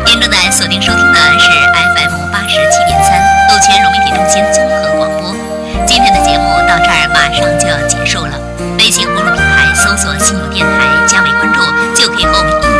您正在锁定收听的是 FM 87.3陆泉融媒体中心综合广播。今天的节目到这儿马上就要结束了，微信公众平台搜索“心有电台”加为